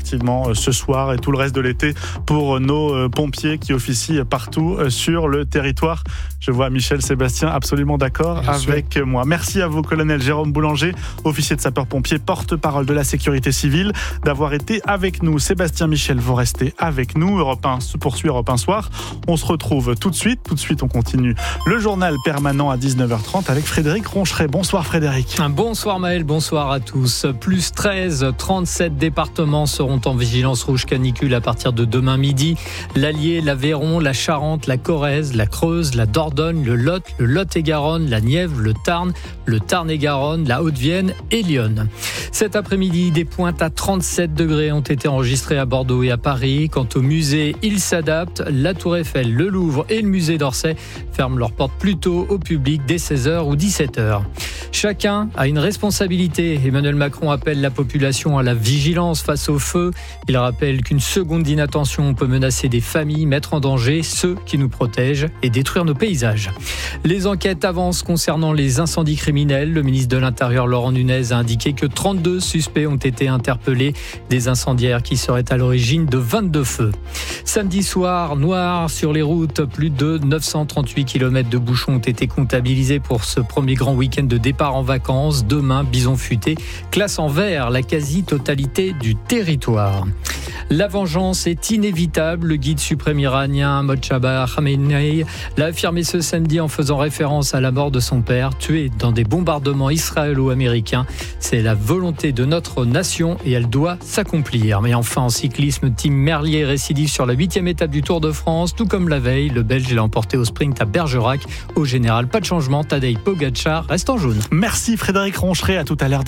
effectivement ce soir et tout le reste de l'été pour nos pompiers qui officient partout sur le territoire. Je vois Michel Sébastien absolument d'accord avec moi. Merci à vous, colonel Jérôme Boulanger, officier de sapeurs-pompiers, porte-parole de la sécurité civile, d'avoir été avec nous. Sébastien, Michel, vous restez avec nous. Europe 1 se poursuit, Europe 1 Soir. On se retrouve tout de suite. Tout de suite, on continue le journal permanent à 19h30 avec Frédéric Roncheret. Bonsoir Frédéric. Bonsoir Maël, bonsoir à tous. Plus 13, 37 départements seront en vigilance rouge canicule à partir de demain midi. L'Allier, l'Aveyron, la Charente, la Corrèze, la Creuse, la Dordogne, le Lot, le Lot-et-Garonne, la Nièvre, le Tarn, le Tarn-et-Garonne, la Haute-Vienne et Lyon. Cet après-midi, des pointes à 37 degrés ont été enregistrées à Bordeaux et à Paris. Quant au musée, ils s'adaptent. La Tour Eiffel, le Louvre et le musée d'Orsay ferment leurs portes plus tôt au public dès 16h ou 17h. Chacun a une responsabilité. Emmanuel Macron appelle la population à la vigilance face au feu. Il rappelle qu'une seconde d'inattention peut menacer des familles, mettre en danger ceux qui nous protègent et détruire nos paysages. Les enquêtes avancent concernant les incendies criminels. Le ministre de l'Intérieur, Laurent Nunez, a indiqué que 32 suspects ont été interpellés. Des incendiaires qui seraient à l'origine de 22 feux. Samedi soir, noir sur les routes. Plus de 938 km de bouchons ont été comptabilisés pour ce premier grand week-end de départ en vacances. Demain, Bison Futé classe en vert la quasi-totalité du territoire. La vengeance est inévitable. Le guide suprême iranien Mojtaba Khamenei l'a affirmé ce samedi en faisant référence à la mort de son père, tué dans des bombardements israélo-américains. C'est la volonté de notre nation et elle doit s'accomplir. Mais enfin, en cyclisme, Tim Merlier récidive sur la 8e étape du Tour de France. Tout comme la veille, le Belge l'a emporté au sprint à Bergerac. Au général, pas de changement. Tadej Pogačar reste en jaune. Merci Frédéric Roncheret. À tout à l'heure,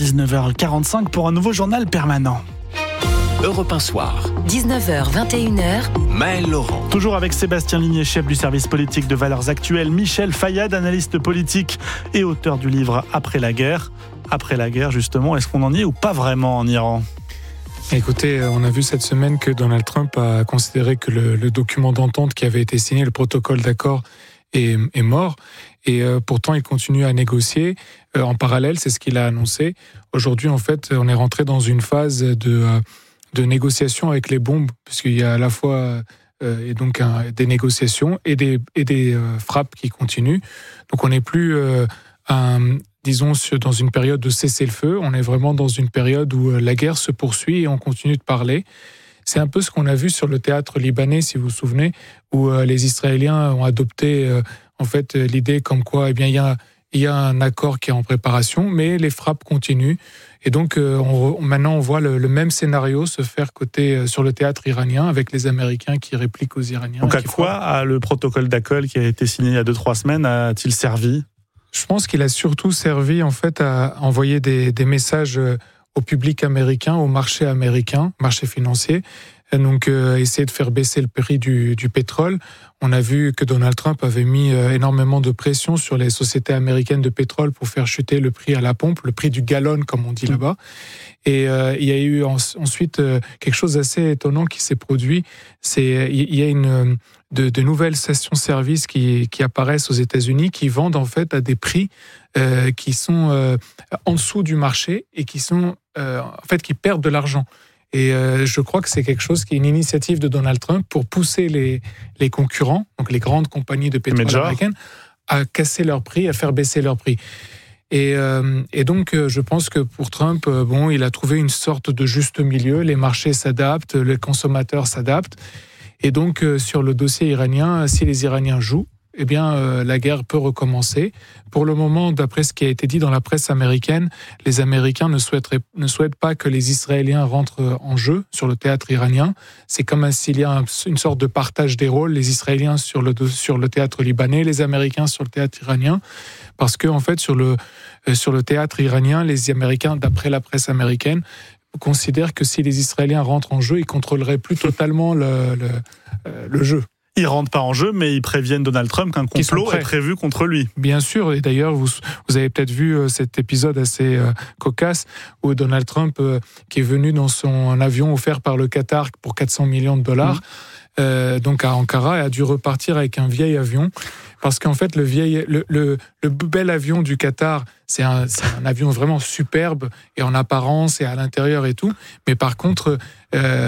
19h45 pour un nouveau journal permanent. Europe 1 Soir. 19h, 21h. Maël Laurent. Toujours avec Sébastien Ligné, chef du service politique de Valeurs Actuelles. Michel Fayad, analyste politique et auteur du livre Après la guerre. Après la guerre, justement, est-ce qu'on en y est ou pas vraiment en Iran ? Écoutez, on a vu cette semaine que Donald Trump a considéré que le document d'entente qui avait été signé, le protocole d'accord, est mort. Et pourtant, il continue à négocier. En parallèle, c'est ce qu'il a annoncé. Aujourd'hui, en fait, on est rentré dans une phase de négociation avec les bombes, puisqu'il y a à la fois et donc des négociations et des frappes qui continuent. Donc on n'est plus, disons, dans une période de cessez-le-feu, on est vraiment dans une période où la guerre se poursuit et on continue de parler. C'est un peu ce qu'on a vu sur le théâtre libanais, si vous vous souvenez, où les Israéliens ont adopté en fait l'idée comme quoi, eh bien, il y a un accord qui est en préparation, mais les frappes continuent. Et donc, maintenant, on voit le même scénario se faire sur le théâtre iranien, avec les Américains qui répliquent aux Iraniens. Donc, à quoi le protocole d'accord qui a été signé il y a 2-3 semaines a-t-il servi ? Je pense qu'il a surtout servi, en fait, à envoyer des messages au public américain, au marché américain, marché financier. Donc, essayer de faire baisser le prix du pétrole. On a vu que Donald Trump avait mis énormément de pression sur les sociétés américaines de pétrole pour faire chuter le prix à la pompe, le prix du gallon, comme on dit là-bas. Et il y a eu ensuite quelque chose d'assez étonnant qui s'est produit. Il y a de nouvelles stations-service qui apparaissent aux États-Unis, qui vendent en fait à des prix qui sont en dessous du marché et qui sont en fait qui perdent de l'argent. Et je crois que c'est quelque chose qui est une initiative de Donald Trump pour pousser les concurrents, donc les grandes compagnies de pétrole américaines, à casser leurs prix, à faire baisser leurs prix. Et donc, je pense que pour Trump, il a trouvé une sorte de juste milieu. Les marchés s'adaptent, les consommateurs s'adaptent. Et donc, sur le dossier iranien, si les Iraniens jouent, eh bien, la guerre peut recommencer. Pour le moment, d'après ce qui a été dit dans la presse américaine, les Américains ne souhaitent pas que les Israéliens rentrent en jeu sur le théâtre iranien. C'est comme s'il y a une sorte de partage des rôles, les Israéliens sur le théâtre libanais, les Américains sur le théâtre iranien. Parce que, en fait, sur le théâtre iranien, les Américains, d'après la presse américaine, considèrent que si les Israéliens rentrent en jeu, ils contrôleraient plus totalement le jeu. Ils ne rentrent pas en jeu, mais ils préviennent Donald Trump qu'un complot est prévu contre lui. Bien sûr, et d'ailleurs, vous avez peut-être vu cet épisode assez cocasse où Donald Trump, qui est venu dans son avion offert par le Qatar pour 400 millions de dollars, donc à Ankara, a dû repartir avec un vieil avion. Parce qu'en fait, le bel avion du Qatar, c'est un avion vraiment superbe et en apparence et à l'intérieur et tout. Mais par contre,